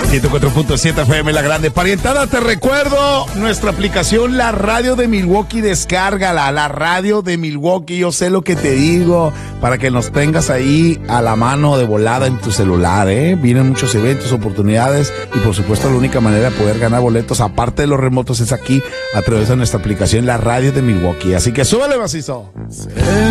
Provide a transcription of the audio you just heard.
104.7 FM La Grande. Parientada, te recuerdo nuestra aplicación La Radio de Milwaukee, descárgala, La Radio de Milwaukee. Yo sé lo que te digo, para que nos tengas ahí a la mano de volada en tu celular, Vienen muchos eventos, oportunidades y por supuesto la única manera de poder ganar boletos, aparte de los remotos, es aquí a través de nuestra aplicación La Radio de Milwaukee. Así que súbele, macizo.